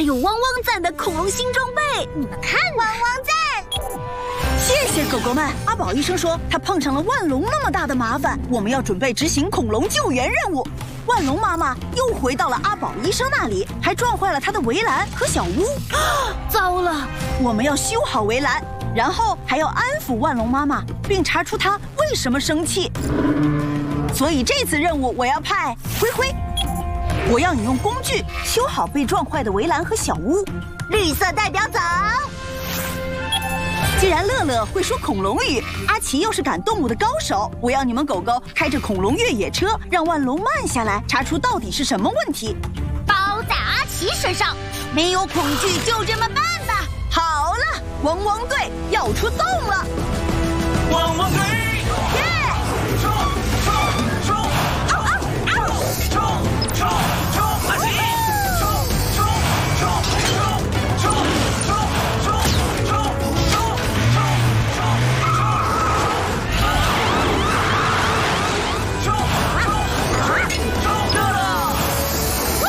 有汪汪赞的恐龙新装备，你们看， 汪汪赞！ 谢谢狗狗们。阿宝医生说他碰上了万龙那么大的麻烦，我们要准备执行恐龙救援任务。万龙妈妈又回到了阿宝医生那里，还撞坏了他的围栏和小屋。 糟了！ 我们要修好围栏，然后还要安抚万龙妈妈，并查出她为什么生气。所以这次任务我要派灰灰，我要你用工具修好被撞坏的围栏和小屋。 绿色代表走。 既然乐乐会说恐龙语，阿奇又是赶动物的高手，我要你们狗狗开着恐龙越野车，让万龙慢下来，查出到底是什么问题。 包在阿奇身上，没有恐惧就这么办吧。 好了，汪汪队要出动了。 汪汪队